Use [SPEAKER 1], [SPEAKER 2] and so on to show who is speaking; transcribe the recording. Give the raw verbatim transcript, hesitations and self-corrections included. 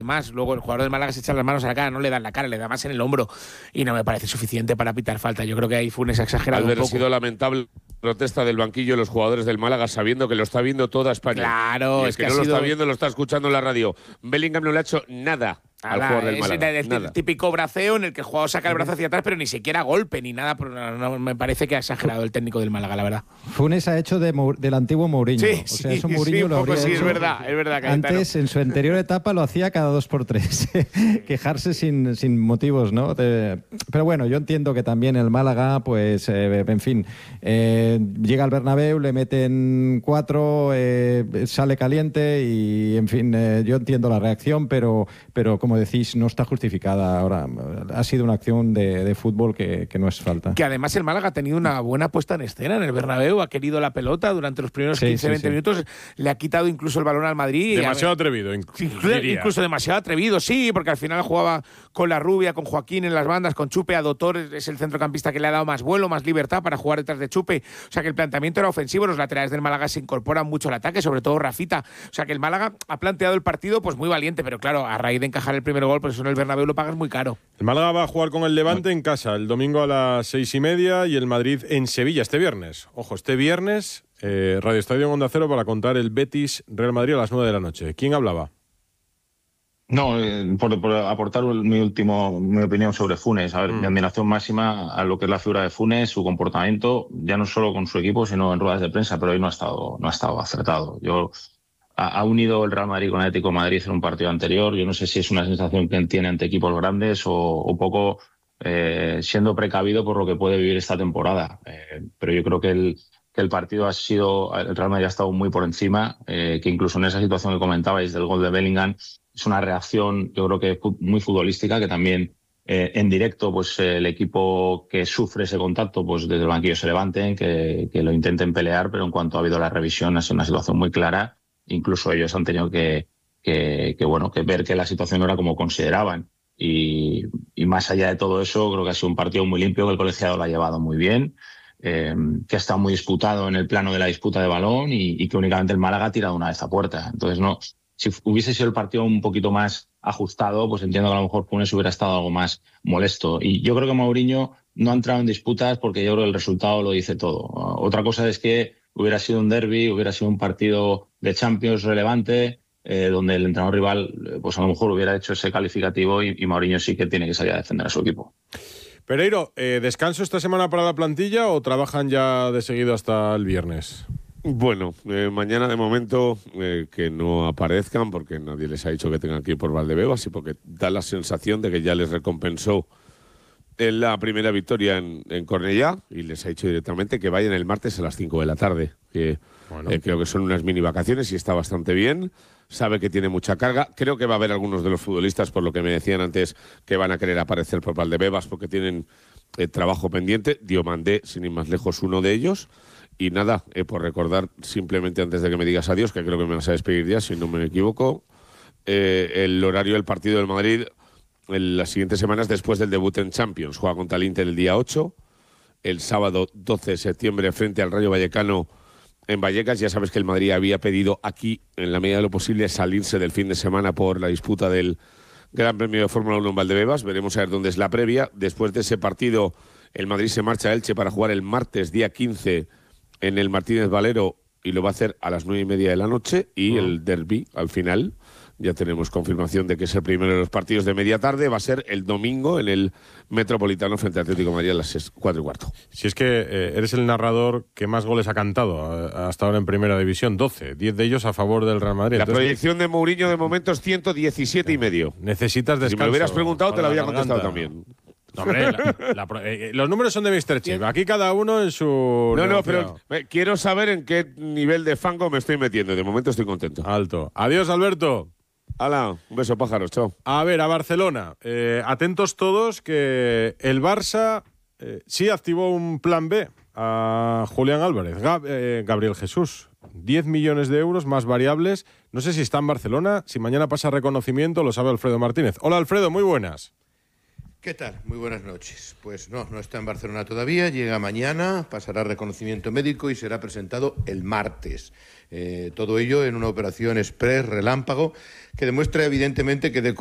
[SPEAKER 1] más. Luego el jugador del Málaga se echa las manos a la cara, no le dan la cara, le da más en el hombro y no me parece suficiente para pitar falta. Yo creo que ahí Funes ha exagerado
[SPEAKER 2] Albert,
[SPEAKER 1] un poco.
[SPEAKER 2] Ha sido lamentable protesta del banquillo de los jugadores del Málaga sabiendo que lo está viendo toda España.
[SPEAKER 1] Claro,
[SPEAKER 2] y el
[SPEAKER 1] es
[SPEAKER 2] que,
[SPEAKER 1] que
[SPEAKER 2] no
[SPEAKER 1] ha
[SPEAKER 2] lo
[SPEAKER 1] sido...
[SPEAKER 2] está viendo lo está escuchando en la radio. Bellingham no le ha hecho nada al
[SPEAKER 1] Ala,
[SPEAKER 2] jugador del
[SPEAKER 1] es
[SPEAKER 2] Málaga.
[SPEAKER 1] el, el,
[SPEAKER 2] nada.
[SPEAKER 1] el típico braceo en el que el jugador saca el brazo hacia atrás, pero ni siquiera golpe ni nada. Pero no, no, me parece que ha exagerado el técnico del Málaga, la verdad.
[SPEAKER 3] Funes ha hecho de, del antiguo Mourinho.
[SPEAKER 1] Sí,
[SPEAKER 3] o sea,
[SPEAKER 1] sí,
[SPEAKER 3] eso Mourinho
[SPEAKER 1] sí, un
[SPEAKER 3] lo
[SPEAKER 1] poco
[SPEAKER 3] habría
[SPEAKER 1] sí,
[SPEAKER 3] hecho.
[SPEAKER 1] es verdad, es verdad. Cayetano.
[SPEAKER 3] Antes, en su anterior etapa, lo hacía cada dos por tres. Quejarse sin, sin motivos, ¿no? De, pero bueno, yo entiendo que también el Málaga, pues, eh, en fin, eh, llega al Bernabéu, le meten cuatro, eh, sale caliente y, en fin, eh, yo entiendo la reacción, pero, pero como decís, no está justificada ahora. Ha sido una acción de, de fútbol que, que no es falta.
[SPEAKER 1] Que además el Málaga ha tenido una buena puesta en escena en el Bernabéu, ha querido la pelota durante los primeros
[SPEAKER 3] sí,
[SPEAKER 1] quince veinte
[SPEAKER 3] sí, sí.
[SPEAKER 1] minutos, le ha quitado incluso el balón al Madrid.
[SPEAKER 4] Demasiado
[SPEAKER 1] y,
[SPEAKER 4] atrevido, incluso,
[SPEAKER 1] incluso, incluso demasiado atrevido, sí, porque al final jugaba con la Rubia, con Joaquín en las bandas, con Chupe, a Dotor es el centrocampista que le ha dado más vuelo, más libertad para jugar detrás de Chupe. O sea que el planteamiento era ofensivo, los laterales del Málaga se incorporan mucho al ataque, sobre todo Rafita. O sea que el Málaga ha planteado el partido pues muy valiente, pero claro, a raíz de encajar el primer gol, pues eso en el Bernabéu lo pagas muy caro.
[SPEAKER 4] El Málaga va a jugar con el Levante en casa el domingo a las seis y media y el Madrid en Sevilla este viernes. Ojo, este viernes, eh, Radio Estadio en Onda Cero para contar el Betis Real Madrid a las nueve de la noche. ¿Quién hablaba?
[SPEAKER 5] No, eh, por, por aportar mi último mi opinión sobre Funes. A ver, mm. mi admiración máxima a lo que es la figura de Funes, su comportamiento, ya no solo con su equipo, sino en ruedas de prensa, pero hoy no ha estado, no ha estado acertado. Yo ha, ha unido el Real Madrid con el Atlético de Madrid en un partido anterior. Yo no sé si es una sensación que él tiene ante equipos grandes o un poco eh, siendo precavido por lo que puede vivir esta temporada. Eh, pero yo creo que el que el partido ha sido, el Real Madrid ha estado muy por encima, eh, que incluso en esa situación que comentabais del gol de Bellingham, es una reacción, yo creo que muy futbolística, que también eh, en directo, pues eh, el equipo que sufre ese contacto, pues desde el banquillo se levanten, que, que lo intenten pelear, pero en cuanto ha habido la revisión, ha sido una situación muy clara. Incluso ellos han tenido que, que, que bueno, que ver que la situación no era como consideraban. Y, y más allá de todo eso, creo que ha sido un partido muy limpio, que el colegiado lo ha llevado muy bien. Eh, que ha estado muy disputado en el plano de la disputa de balón y, y que únicamente el Málaga ha tirado una vez a puerta. Entonces, no, si hubiese sido el partido un poquito más ajustado, pues entiendo que a lo mejor Funes hubiera estado algo más molesto. Y yo creo que Mourinho no ha entrado en disputas porque yo creo que el resultado lo dice todo. Otra cosa es que hubiera sido un derbi, hubiera sido un partido de Champions relevante, eh, donde el entrenador rival, pues a lo mejor hubiera hecho ese calificativo y, y Mourinho sí que tiene que salir a defender a su equipo.
[SPEAKER 4] Pereiro, eh, ¿descanso esta semana para la plantilla o trabajan ya de seguido hasta el viernes?
[SPEAKER 2] Bueno, eh, mañana de momento eh, que no aparezcan porque nadie les ha dicho que tengan que ir por Valdebebas y porque da la sensación de que ya les recompensó en la primera victoria en, en Cornellá y les ha dicho directamente que vayan el martes a las cinco de la tarde, que bueno. eh, creo que son unas mini vacaciones y está bastante bien. Sabe que tiene mucha carga. Creo que va a haber algunos de los futbolistas, por lo que me decían antes, que van a querer aparecer por Valdebebas porque tienen eh, trabajo pendiente. Diomandé, sin ir más lejos, uno de ellos. Y nada, eh, por recordar simplemente antes de que me digas adiós, que creo que me vas a despedir ya, si no me equivoco, eh, el horario del partido del Madrid en las siguientes semanas después del debut en Champions. Juega contra el Inter el día ocho, el sábado doce de septiembre frente al Rayo Vallecano en Vallecas. Ya sabes que el Madrid había pedido aquí, en la medida de lo posible, salirse del fin de semana por la disputa del Gran Premio de Fórmula uno en Valdebebas. Veremos a ver dónde es la previa. Después de ese partido, el Madrid se marcha a Elche para jugar el martes, día quince, en el Martínez Valero, y lo va a hacer a las nueve y media de la noche. Y uh-huh. el derbi, al final, ya tenemos confirmación de que es el primero de los partidos de media tarde. Va a ser el domingo en el Metropolitano frente al Atlético de Madrid a las cuatro y cuarto.
[SPEAKER 4] Si es que eh, eres el narrador que más goles ha cantado a, hasta ahora en Primera División, doce, diez de ellos a favor del Real Madrid.
[SPEAKER 2] La
[SPEAKER 4] Entonces,
[SPEAKER 2] proyección de Mourinho de momento es ciento diecisiete y medio.
[SPEAKER 4] Necesitas descanso.
[SPEAKER 2] Si me lo hubieras preguntado te lo había contestado también.
[SPEAKER 4] No, hombre, la, la, eh, los números son de míster Chip. Aquí cada uno en su...
[SPEAKER 2] No, no, pero eh, quiero saber en qué nivel de fango me estoy metiendo. De momento estoy contento.
[SPEAKER 4] Alto. Adiós, Alberto.
[SPEAKER 2] Hala, un beso, pájaros, chao.
[SPEAKER 4] A ver, a Barcelona. Eh, atentos todos que el Barça eh, sí activó un plan B a Julián Álvarez. Gab, eh, Gabriel Jesús. diez millones de euros más variables. No sé si está en Barcelona, si mañana pasa reconocimiento, lo sabe Alfredo Martínez. Hola, Alfredo, muy buenas.
[SPEAKER 6] ¿Qué tal? Muy buenas noches. Pues no, no está en Barcelona todavía, llega mañana, pasará reconocimiento médico y será presentado el martes. Eh, todo ello en una operación express relámpago que demuestra evidentemente que de